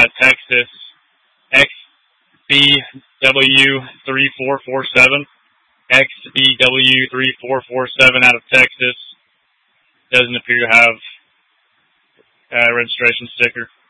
Texas, XBW3447. XBW3447 out of Texas. Doesn't appear to have a registration sticker.